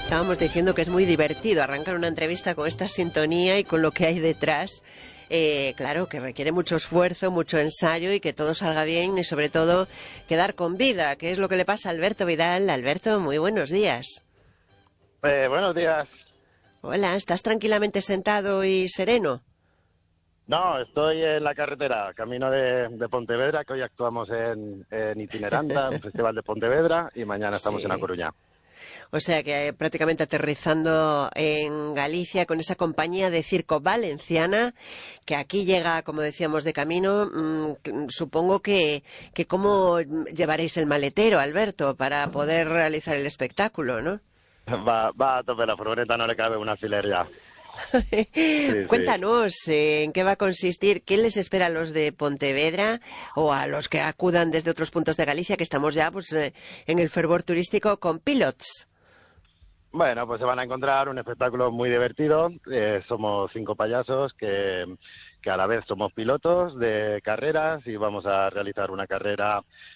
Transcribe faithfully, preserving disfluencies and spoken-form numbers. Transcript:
Estábamos diciendo que es muy divertido arrancar una entrevista con esta sintonía y con lo que hay detrás. Eh, claro, que requiere mucho esfuerzo, mucho ensayo y que todo salga bien y sobre todo quedar con vida, que es lo que le pasa a Alberto Vidal. Alberto, muy buenos días. Eh, buenos días. Hola, ¿estás tranquilamente sentado y sereno? No, estoy en la carretera, camino de, de Pontevedra, que hoy actuamos en, en Itineranta, en el Festival de Pontevedra, y mañana estamos Sí. en A Coruña. O sea que eh, prácticamente aterrizando en Galicia con esa compañía de circo valenciana que aquí llega, como decíamos, de camino. Mmm, supongo que, que cómo llevaréis el maletero, Alberto, para poder realizar el espectáculo, ¿no? Va, va a tope, la furgoneta no le cabe un alfiler ya. Sí, sí. Cuéntanos, eh, en qué va a consistir, qué les espera a los de Pontevedra o a los que acudan desde otros puntos de Galicia, que estamos ya pues eh, en el fervor turístico con Pilots. Bueno, pues se van a encontrar un espectáculo muy divertido. Eh, somos cinco payasos que, que a la vez somos pilotos de carreras y vamos a realizar una carrera